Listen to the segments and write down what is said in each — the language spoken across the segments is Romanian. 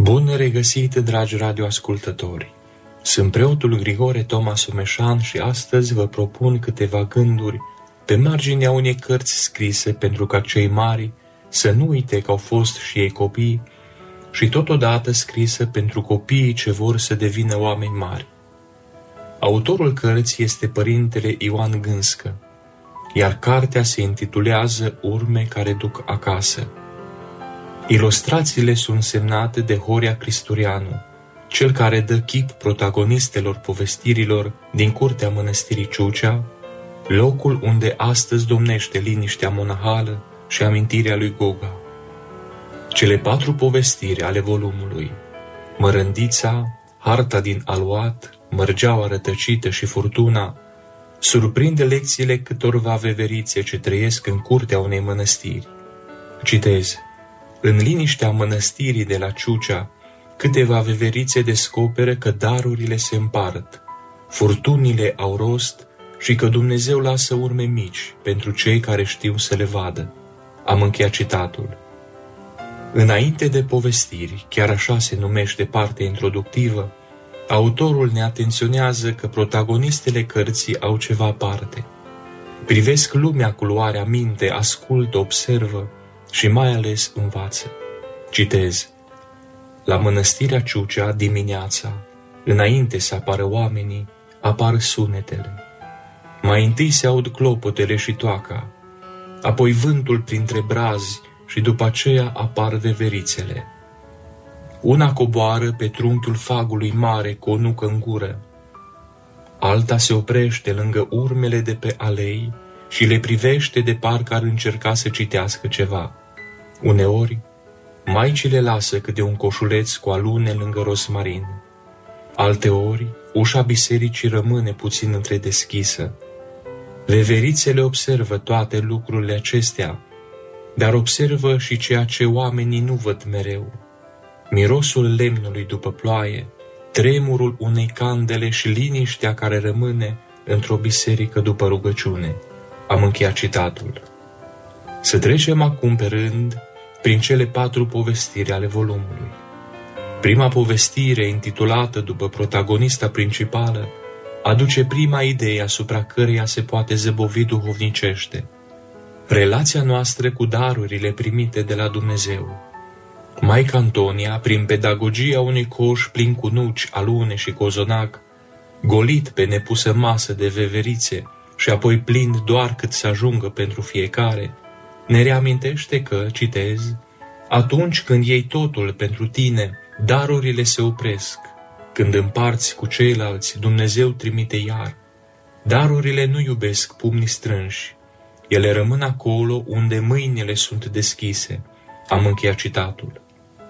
Bun regăsit, dragi radioascultători! Sunt preotul Grigore Toma Someșan și astăzi vă propun câteva gânduri pe marginea unei cărți scrise pentru ca cei mari să nu uite că au fost și ei copii și totodată scrisă pentru copiii ce vor să devină oameni mari. Autorul cărții este părintele Ioan Gânscă, iar cartea se intitulează Urme care duc acasă. Ilustrațiile sunt semnate de Horia Cristurianu, cel care dă chip protagonistelor povestirilor din curtea mănăstirii Ciucea, locul unde astăzi domnește liniștea monahală și amintirea lui Goga. Cele 4 povestiri ale volumului, Mărândița, Harta din Aluat, Mărgeaua rătăcită și Furtuna, surprinde lecțiile câtorva veverițe ce trăiesc în curtea unei mănăstiri. Citez: în liniștea mănăstirii de la Ciucea, câteva veverițe descoperă că darurile se împart, furtunile au rost și că Dumnezeu lasă urme mici pentru cei care știu să le vadă. Am încheiat citatul. Înainte de povestiri, chiar așa se numește partea introductivă, autorul ne atenționează că protagonistele cărții au ceva aparte. Privesc lumea cu luarea minte, ascultă, observă și mai ales învață. Citez: la mănăstirea Ciucea, dimineața, înainte să apară oamenii, apar sunetele. Mai întâi se aud clopotele și toaca, apoi vântul printre brazi și după aceea apar veverițele. Una coboară pe trunchiul fagului mare cu o nucă în gură, alta se oprește lângă urmele de pe alei și le privește de parcă ar încerca să citească ceva. Uneori, maicile lasă câte un coșuleț cu alune lângă rozmarin. Alteori, ușa bisericii rămâne puțin întredeschisă. Veverițele observă toate lucrurile acestea, dar observă și ceea ce oamenii nu văd mereu: mirosul lemnului după ploaie, tremurul unei candele și liniștea care rămâne într-o biserică după rugăciune. Am încheiat citatul. Să trecem acum pe rând prin cele 4 povestiri ale volumului. Prima povestire, intitulată după protagonista principală, aduce prima idee asupra căreia se poate zăbovi duhovnicește: relația noastră cu darurile primite de la Dumnezeu. Maica Antonia, prin pedagogia unui coș plin cu nuci, alune și cozonac, golit pe nepusă masă de veverițe și apoi plin doar cât să ajungă pentru fiecare, ne reamintește că, citez, atunci când iei totul pentru tine, darurile se opresc. Când împarți cu ceilalți, Dumnezeu trimite iar. Darurile nu iubesc pumnii strânși. Ele rămân acolo unde mâinile sunt deschise. Am încheiat citatul.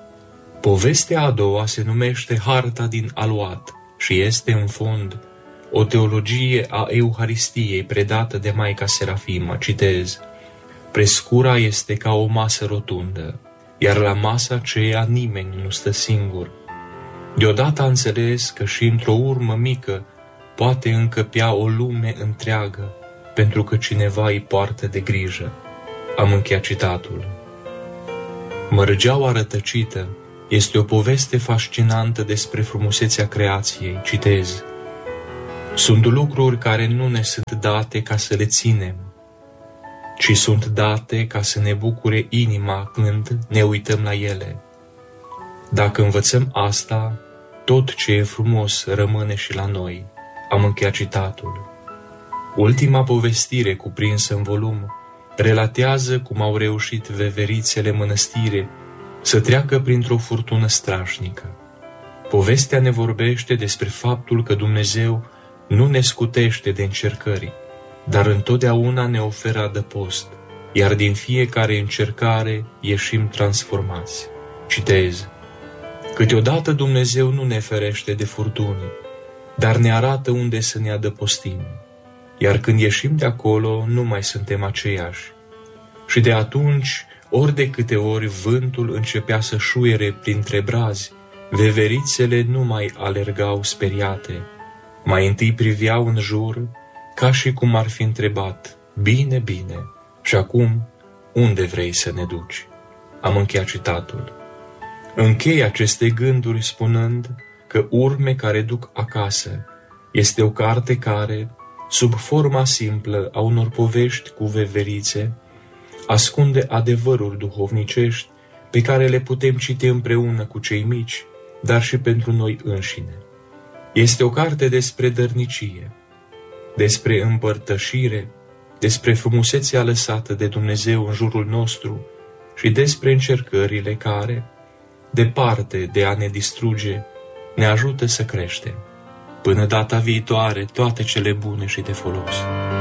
Povestea a doua se numește Harta din Aluat și este, în fond, o teologie a Euharistiei predată de Maica Serafima. Citez: prescura este ca o masă rotundă, iar la masa aceea nimeni nu stă singur. Deodată a înțeles că și într-o urmă mică poate încăpea o lume întreagă, pentru că cineva îi poartă de grijă. Am încheiat citatul. Mărgeaua rătăcită este o poveste fascinantă despre frumusețea creației. Citez: sunt lucruri care nu ne sunt date ca să le ținem, ci sunt date ca să ne bucure inima când ne uităm la ele. Dacă învățăm asta, tot ce e frumos rămâne și la noi. Am încheiat citatul. Ultima povestire cuprinsă în volum relatează cum au reușit veverițele mănăstire să treacă printr-o furtună strașnică. Povestea ne vorbește despre faptul că Dumnezeu nu ne scutește de încercări, dar întotdeauna ne oferă adăpost, iar din fiecare încercare ieșim transformați. Citez: câteodată Dumnezeu nu ne ferește de furtuni, dar ne arată unde să ne adăpostim, iar când ieșim de acolo nu mai suntem aceiași. Și de atunci, ori de câte ori vântul începea să șuiere printre brazi, veverițele nu mai alergau speriate, mai întâi priveau în jur, ca și cum ar fi întrebat: bine, bine, și acum unde vrei să ne duci? Am încheiat citatul. Închei aceste gânduri spunând că Urme care duc acasă este o carte care, sub forma simplă a unor povești cu veverițe, ascunde adevăruri duhovnicești pe care le putem citi împreună cu cei mici, dar și pentru noi înșine. Este o carte despre dărnicie, despre împărtășire, despre frumusețea lăsată de Dumnezeu în jurul nostru și despre încercările care, departe de a ne distruge, ne ajută să creștem. Până data viitoare, toate cele bune și de folos.